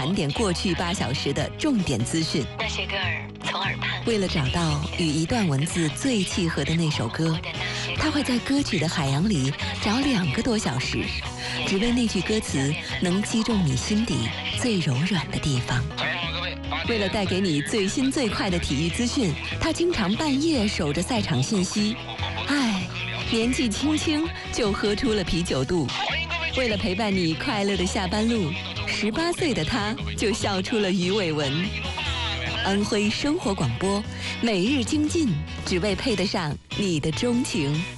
盘点过去8小时的重点资讯。 那些歌儿从耳畔。 为了找到与一段文字最契合的那首歌，他会在歌曲的海洋里找2个多小时，只为那句歌词能击中你心底最柔软的地方。为了带给你最新最快的体育资讯，他经常半夜守着赛场信息。年纪轻轻就喝出了啤酒肚。为了陪伴你快乐的下班路，18岁的他就笑出了鱼尾纹。安徽生活广播，每日精进，只为配得上你的钟情。